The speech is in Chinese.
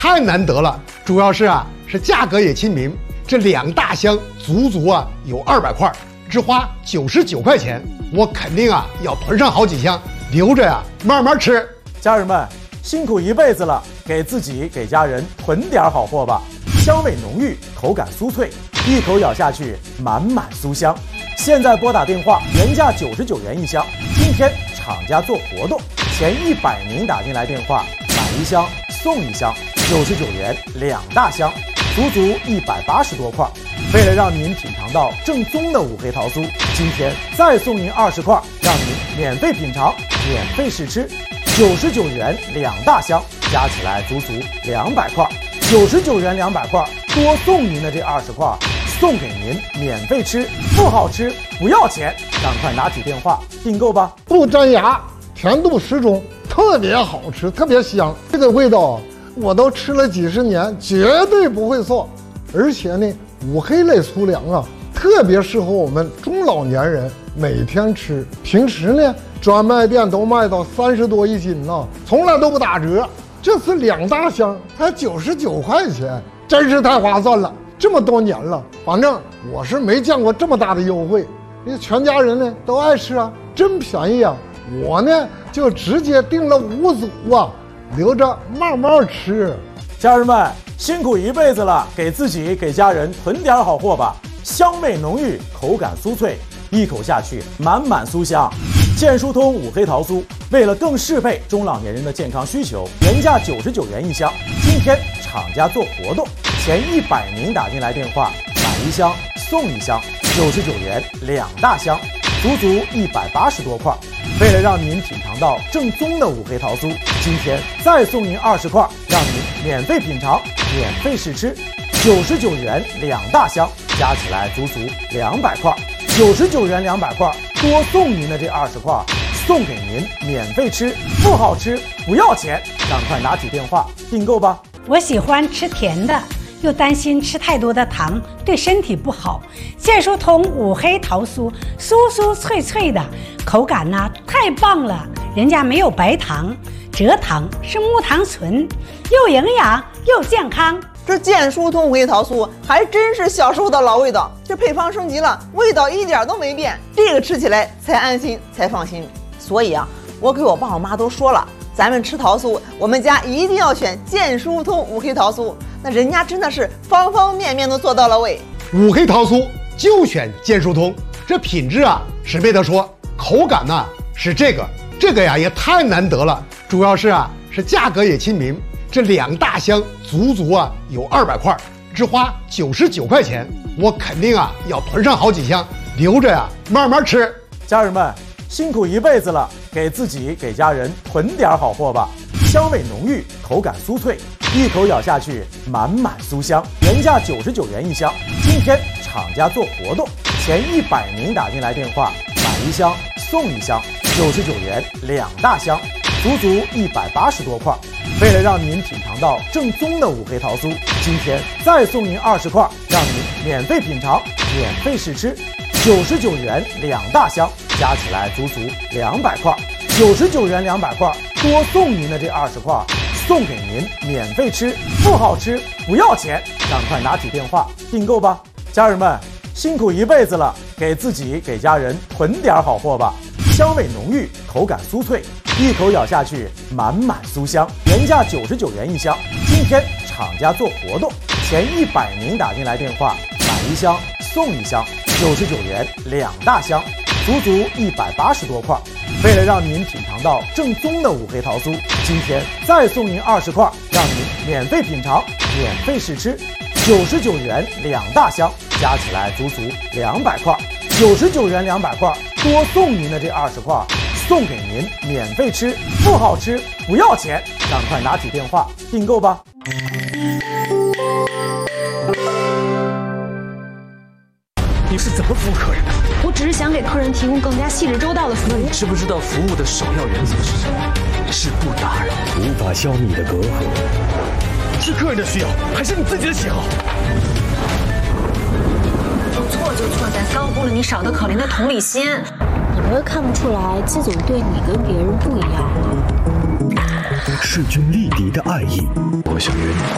太难得了。主要是价格也亲民，这2大箱足有200块，只花99块钱，我肯定要囤上好几箱，留着慢慢吃。 家人们，辛苦一辈子了，给自己给家人囤点好货吧。香味浓郁，口感酥脆，一口咬下去满满酥香。现在拨打电话，原价99元一箱，今天厂家做活动，前100名打进来电话，买1箱送1箱，99元2大箱，足足180多块。为了让您品尝到正宗的五黑桃酥，今天再送您20块，让您免费品尝，免费试吃。99元2大箱，加起来足足200块。99元200块，多送您的这20块，送给您免费吃，不好吃不要钱，赶快拿起电话订购吧。 不粘牙，甜度适中，特别好吃，特别香。这个味道我都吃了几十年，绝对不会错。而且呢，五黑类粗粮特别适合我们中老年人每天吃。平时呢，专卖店都卖到30多一斤从来都不打折。这次2大箱才99块钱，真是太划算了。这么多年了，反正我是没见过这么大的优惠。因为全家人呢都爱吃真便宜我呢就直接订了5组留着慢慢吃。 家人们，辛苦一辈子了，给自己给家人囤点好货吧。香味浓郁，口感酥脆，一口下去满满酥香。健疏通五黑桃酥，为了更适配中老年人的健康需求，原价99元一箱，今天厂家做活动，前100名打进来电话，买1箱送1箱，99元2大箱，足足180多块。为了让您品尝到正宗的五黑桃酥，今天再送您20块，让您免费品尝，免费试吃。99元2大箱，加起来足足200块。99元200块，多送您的这20块，送给您免费吃，不好吃不要钱，赶快拿起电话订购吧。 我喜欢吃甜的，又担心吃太多的糖对身体不好。健疏通五黑桃酥，酥酥脆脆的，口感太棒了。人家没有白糖，蔗糖是木糖醇，又营养又健康。 这健疏通五黑桃酥还真是小时候的老味道，这配方升级了，味道一点都没变，这个吃起来才安心才放心。所以我给我爸我妈都说了，咱们吃桃酥，我们家一定要选健疏通五黑桃酥。那人家真的是方方面面都做到了位。 五黑桃酥就选健疏通，这品质是没得说，口感是这个也太难得了。主要是价格也亲民，这2大箱足有200块，只花99块钱，我肯定要囤上好几箱，留着慢慢吃。 家人们，辛苦一辈子了，给自己给家人囤点好货吧。香味浓郁，口感酥脆，一口咬下去满满酥香。原价99元一箱，今天厂家做活动，前100名打进来电话，买1箱送1箱，99元2大箱，足足180多块。为了让您品尝到正宗的五黑桃酥，今天再送您20块，让您免费品尝，免费试吃。99元2大箱，加起来足足200块。99元200块，多送您的这20块，送给您免费吃，不好吃不要钱，赶快拿起电话订购吧。家人们，辛苦一辈子了，给自己给家人囤点好货吧。香味浓郁，口感酥脆，一口咬下去满满酥香。原价99元一箱，今天厂家做活动，前100名打进来电话，买1箱送1箱，99元2大箱，足足180多块。为了让您品尝到正宗的五黑桃酥，今天再送您20块，让您免费品尝，免费试吃。99元2大箱，加起来足足200块。99元200块，多送您的这20块，送给您免费吃，不好吃不要钱，赶快拿起电话订购吧。 你是怎么服务客人的？ 我只是想给客人提供更加细致周到的服务。 你知不知道服务的首要原则是什么？是不打扰。 无法消弭的隔阂， 是客人的需要，还是你自己的喜好？ 错就错在高估了你少得可怜的同理心。 你们看不出来季总对你跟别人不一样吗？ 势均力敌的爱意， 我想约你